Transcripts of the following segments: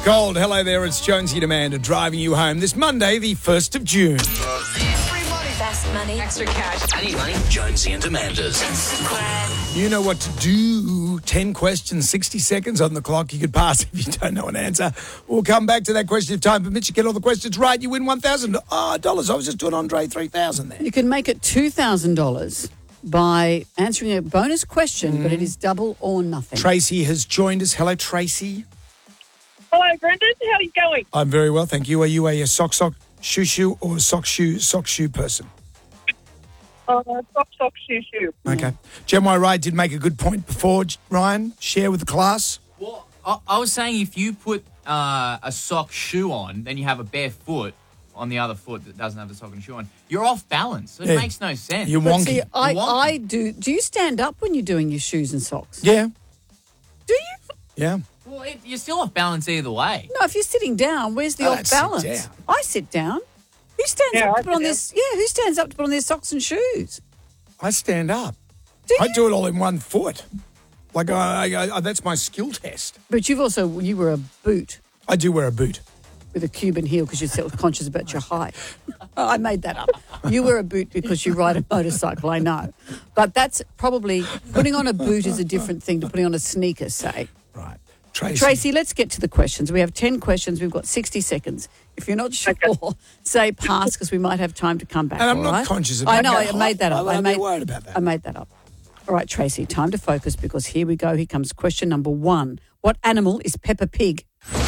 Gold, hello there, it's Jonesy and Amanda driving you home this Monday, the 1st of June. Free money. Fast money. Extra cash. I need money. Jonesy and Amanda's. You know what to do. 10 questions, 60 seconds on the clock. You could pass if you don't know an answer. We'll come back to that question if time permits. You get all the questions right, you win $1,000. I was just doing Andre 3,000 there. You can make it $2,000 by answering a bonus question, but it is double or nothing. Tracy has joined us. Hello, Tracy. Hello, Brendan. How are you going? I'm very well, thank you. Are you a sock, shoe, or sock, shoe person? Sock, shoe. Okay. Jen Wright did make a good point before. Ryan, share with the class. Well, I was saying if you put a sock shoe on, then you have a bare foot on the other foot that doesn't have the sock and shoe on, you're off balance. So it makes no sense. You're But wonky. see, I do. Do you stand up when you're doing your shoes and socks? Yeah. Do you? Yeah. Well, you're still off balance either way. No, if you're sitting down, where's the I off don't sit balance? down. I sit down. Who stands Yeah, up I to put on sit this? Yeah, who stands up to put on their socks and shoes? I stand up. Do I you? do it all in one foot. Like, that's my skill test. But you were a boot I do wear a boot. with a Cuban heel because you're self-conscious about your height. I made that up. You wear a boot because you ride a motorcycle, I know. But that's probably, putting on a boot is a different thing to putting on a sneaker, say. Right. Tracy. Tracy, let's get to the questions. We have 10 questions. We've got 60 seconds. If you're not sure, say pass because we might have time to come back. And I'm all not right? conscious of I that. know, I made that up. I'm not worried about that. I made that up. All right, Tracy, time to focus because here we go. Here comes question number 1. What animal is Peppa Pig?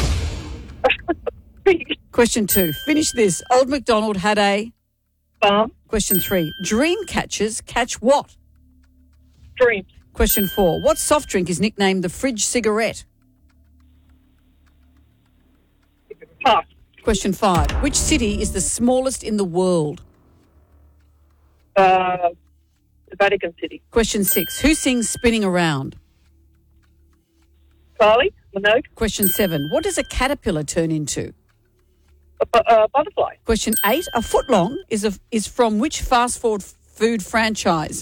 Question 2. Finish this. Old MacDonald had a... Farm. Question 3. Dream catchers catch what? Dream. Question 4. What soft drink is nicknamed the fridge cigarette? Pass. Question 5. Which city is the smallest in the world? The Vatican City. Question 6. Who sings Spinning Around? Charlie. Minogue. Question 7. What does a caterpillar turn into? Butterfly. Question 8. A footlong is from which fast food franchise?